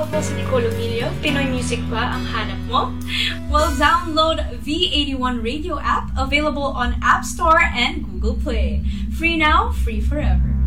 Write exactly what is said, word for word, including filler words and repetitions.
Ako po si Nicole Ovilio. Pinoy Music ba ang hanap mo? Well, download V eighty-one Radio app, available on App Store and Google Play. Free now, free forever.